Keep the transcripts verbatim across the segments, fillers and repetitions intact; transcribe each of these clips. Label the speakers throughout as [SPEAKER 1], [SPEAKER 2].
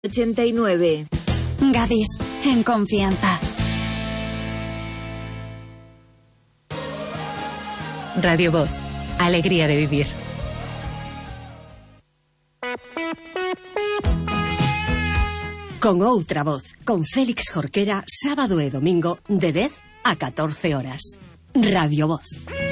[SPEAKER 1] ochenta y nueve.
[SPEAKER 2] Gadis, en confianza.
[SPEAKER 3] Radio Voz, alegría de vivir.
[SPEAKER 4] Con outra voz, con Félix Jorquera, sábado e domingo, de dez a catorce horas. Radio Voz.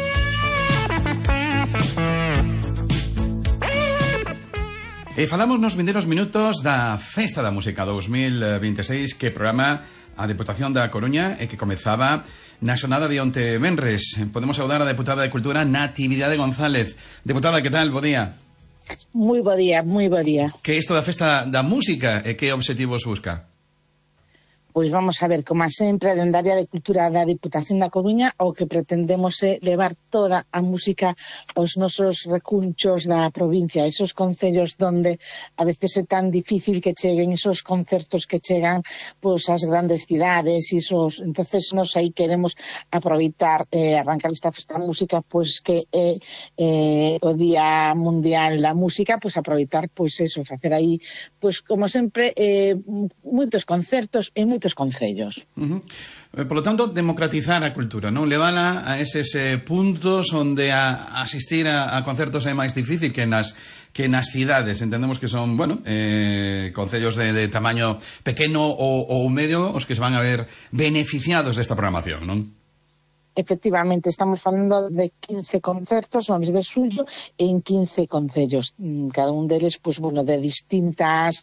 [SPEAKER 5] E falamos nos vindeiros minutos da Festa da Música dous mil vinte e seis que programa a Deputación da Coruña e que comezaba na xornada de onte venres. Podemos saudar a deputada de Cultura Natividade González. Deputada, que tal? Bo día.
[SPEAKER 6] Moi bo día, moi bo día.
[SPEAKER 5] Que isto da Festa da Música e que obxectivos busca?
[SPEAKER 6] Pois vamos a ver, como sempre, dende a área de cultura da Diputación da Coruña, o que pretendemos é levar toda a música aos nosos recunchos da provincia, esos concellos donde a veces é tan difícil que cheguen esos concertos que chegan pois ás grandes cidades, esos, entonces nos aí queremos aproveitar eh, arrancar esta festa da música, pois que é eh, o Día Mundial da Música, pois aproveitar pois eso, facer aí, pois como sempre, eh, moitos concertos e moitos concellos.
[SPEAKER 5] Uh-huh. Por lo tanto, democratizar a cultura, non? Levala a eses eh, puntos onde a, a asistir a, a concertos é máis difícil que nas que nas cidades. Entendemos que son, bueno, eh, concellos de, de tamaño pequeno ou, ou medio os que se van a ver beneficiados desta programación, non?
[SPEAKER 6] Efectivamente, estamos falando de quince concertos no mes de xullo en quince concellos, cada un deles, pues, bueno, de distintas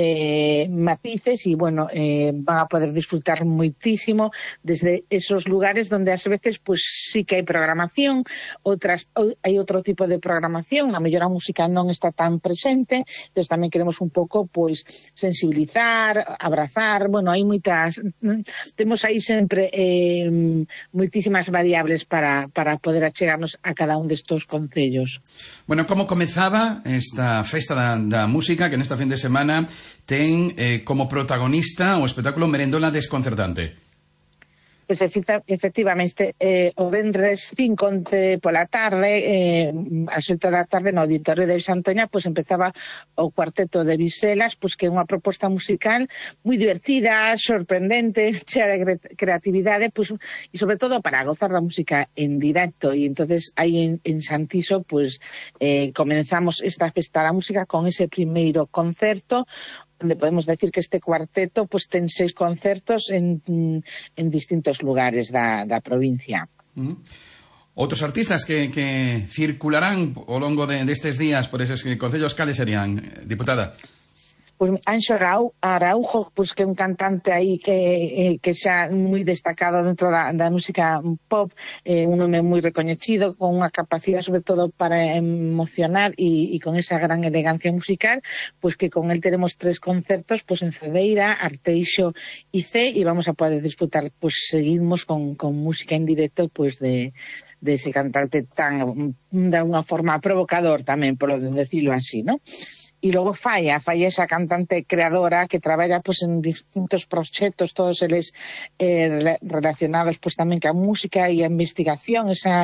[SPEAKER 6] eh, matices e, bueno, eh, van a poder disfrutar moitísimo desde esos lugares donde ás veces, pues, sí que hai programación, outras hai outro tipo de programación, a mellor a música non está tan presente, entón tamén queremos un pouco, pues, sensibilizar, abrazar, bueno, hai moitas, temos aí sempre eh, moitísimas variables para, para poder achegarnos a cada un destos concellos.
[SPEAKER 5] Bueno, como comezaba esta Festa da, da Música, que nesta fin de semana ten eh, como protagonista o espectáculo Merendola Desconcertante?
[SPEAKER 6] Pues efectivamente, eh, o vendres cinco pola tarde, eh, a xoito da tarde no Auditorio de Santoña, pues empezaba o cuarteto de Viselas, pues que é unha proposta musical moi divertida, sorprendente, chea de creatividade, pues, e sobre todo para gozar da música en directo. E entonces aí en, en Santiso, pues eh, comenzamos esta Festa da Música con ese primeiro concerto, onde podemos decir que este cuarteto pues ten seis concertos en, en distintos lugares da, da provincia.
[SPEAKER 5] Uh-huh. Outros artistas que, que circularán ao longo de, destes días por eses concellos, cales serían, diputada?
[SPEAKER 6] Pues Anxo Araujo, pues que é un cantante aí que, eh, que xa moi destacado dentro da, da música pop, eh, un nome moi recoñecido, con unha capacidade sobre todo para emocionar e, e con esa gran elegancia musical, pues que con él tenemos tres concertos, pues en Cedeira, Arteixo e C, e vamos a poder disfrutar, pues seguimos con, con música en directo, pues de de ese cantante tan, de unha forma provocador tamén, por decirlo así, ¿no? E logo Falla, Falla esa cantante creadora que traballa pues en distintos proxectos, todos eles eh, relacionados pues tamén ca música e a investigación, esa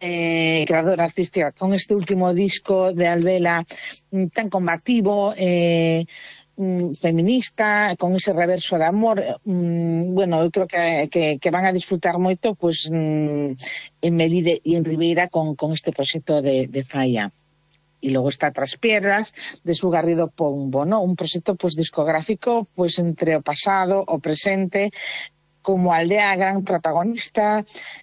[SPEAKER 6] eh, creadora artística con este último disco de Albela tan combativo, eh, feminista, con ese reverso de amor, mm, bueno, eu creo que, que, que van a disfrutar moito pues mm, en Melide e en Ribeira con, con este proxecto de, de Falla. E logo está Tras Piedras de Su Garrido Pombo, ¿no? Un proxecto pues discográfico pues entre o pasado, o presente, como Aldea gran protagonista,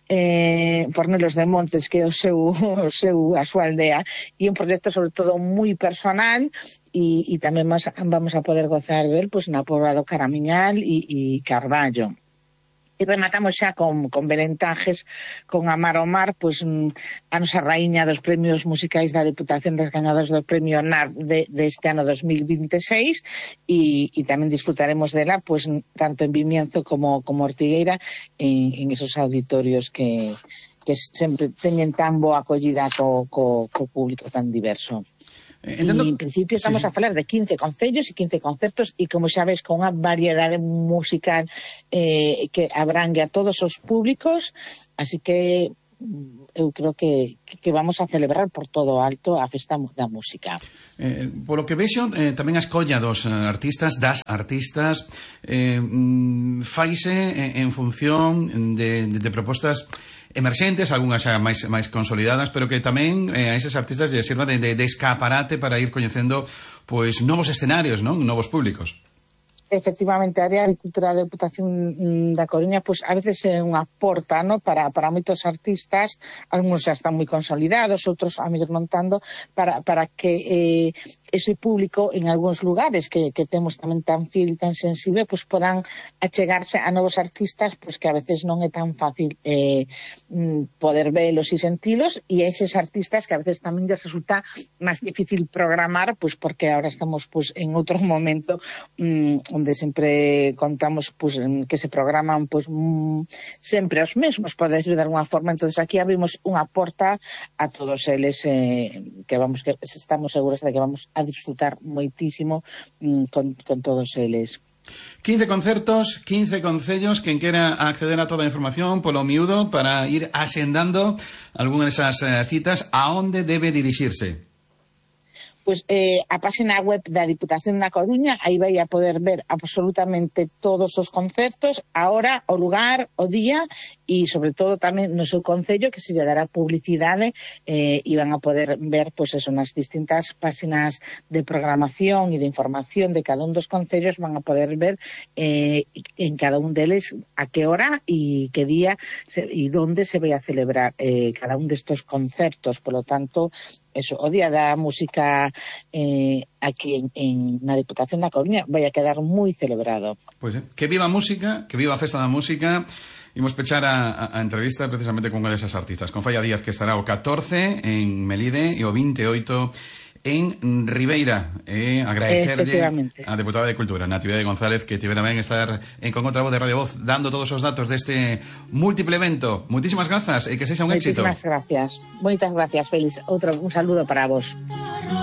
[SPEAKER 6] eh, Pornelos de Montes, que é o seu, o seu, a súa aldea, e un proxecto sobre todo moi personal, e, e tamén mas, vamos a poder gozar del pues, na Pobra do Caramiñal e, e Carballo. E rematamos xa con, con Belentajes, con Amar o Mar, pues, a nosa raíña dos premios musicais da Deputación das gañadoras do premio N A R de, de este ano dos mil vinte e seis, e, e tamén disfrutaremos dela pues, tanto en Vimianzo como, como Ortigueira en, en esos auditorios que, que sempre teñen tan boa acollida co, co, co público tan diverso. Entendo... E, en principio, estamos sí, sí. a falar de quince concellos e quince concertos e, como xa ves, con unha variedade musical eh, que abrangue a todos os públicos, así que eu creo que, que vamos a celebrar por todo alto a festa da música.
[SPEAKER 5] Eh, polo que vexo, eh, tamén a escolla dos artistas, das artistas, eh, faise en, en función de, de, de propostas emerxentes, algunhas xa máis, máis consolidadas, pero que tamén eh, a eses artistas lle sirva de, de, de escaparate para ir coñecendo pois novos escenarios, non? Novos públicos.
[SPEAKER 6] Efectivamente, a área de cultura da Deputación da Coruña pois a veces é unha porta, no, para, para moitos artistas, algúns xa están moi consolidados, outros a mellor montando, para, para que eh, ese público en algúns lugares que, que temos tamén tan fiel e tan sensible, pois podan achegarse a novos artistas, pois que a veces non é tan fácil eh, poder velos e sentilos, e a eses artistas que a veces tamén lles resulta máis difícil programar, pois porque ahora estamos pois en outro momento mmm, onde sempre contamos pois, que se programan pois, mm, sempre os mesmos, pode decir de alguna forma. Entonces aquí abrimos unha porta a todos eles eh, que vamos que estamos seguros de que vamos a disfrutar moitísimo mm, con, con todos eles.
[SPEAKER 5] quince concertos, quince concellos. Quen quera acceder a toda a información polo miúdo para ir asendando algunha desas eh, citas, a onde debe dirixirse?
[SPEAKER 6] Pois eh, a página web da Diputación da Coruña, aí vai a poder ver absolutamente todos os concertos, a hora, o lugar, o día, e sobre todo tamén no seu concello, que se lle dará publicidade, eh, e van a poder ver pois eso, nas distintas páxinas de programación e de información de cada un dos concellos, van a poder ver eh, en cada un deles a que hora e que día se, e donde se vai a celebrar eh, cada un destos concertos. Por lo tanto, eso, o Día da Música eh, aquí en, en na Diputación da Coruña vai a quedar moi celebrado.
[SPEAKER 5] Pois eh, que viva a música, que viva a festa da música. Imos pechar a, a, a entrevista precisamente con unha desas artistas, con Falla Díaz, que estará o catorce en Melide e o vinte e oito en Ribeira. E agradecerlle a Deputada de Cultura, Natividade González, que tivera ben estar en Con Outra Voz de Radio Voz dando todos os datos deste múltiple evento. Muitísimas grazas e que sexa un éxito.
[SPEAKER 6] Muitísimas gracias. Moitas gracias, Félix. Outro un saludo para vos.